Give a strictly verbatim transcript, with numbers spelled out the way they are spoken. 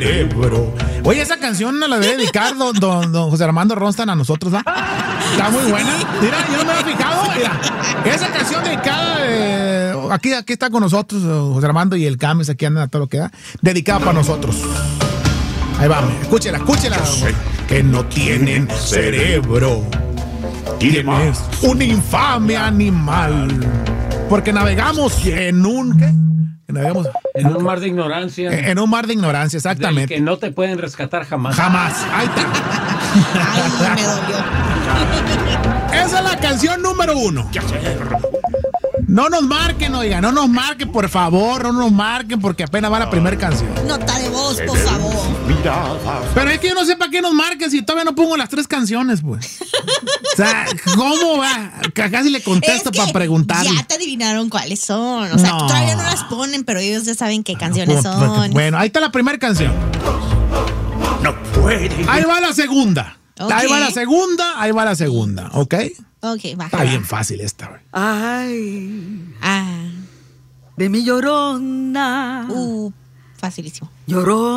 cerebro. Oye, esa canción nos la debe dedicar don, don, don José Armando Ronstan a nosotros, ¿ah? Está muy buena. Mira, yo no me había fijado. Mira, esa canción dedicada, eh, aquí, aquí está con nosotros José Armando y el Cames, aquí andan a todo lo que da, dedicada para nosotros. Ahí va, escúchela, escúchela. Que no tienen cerebro. Tienes un infame animal. Porque navegamos en un... ¿qué? Navegamos en un mar de ignorancia. En, en un mar de ignorancia, exactamente. Que no te pueden rescatar jamás. Jamás. Ahí está. Ay, me dolió. Esa es la canción número uno. No nos marquen, oiga, no nos marquen, por favor, no nos marquen porque apenas va la primera canción. Nota de voz, por favor. Pero es que yo no sé para qué nos marquen si todavía no pongo las tres canciones, pues. O sea, ¿cómo va? Casi le contesto es para preguntarle. Ya te adivinaron cuáles son. O sea, no. todavía no las ponen, pero ellos ya saben qué canciones pues, son. Bueno, ahí está la primera canción. No puede. Ahí va la segunda. Okay. Ahí va la segunda, ahí va la segunda, ¿ok? Ok, baja. Está bien fácil esta, güey. Ay. Ah. De mi llorona. Uh, facilísimo. Llorona.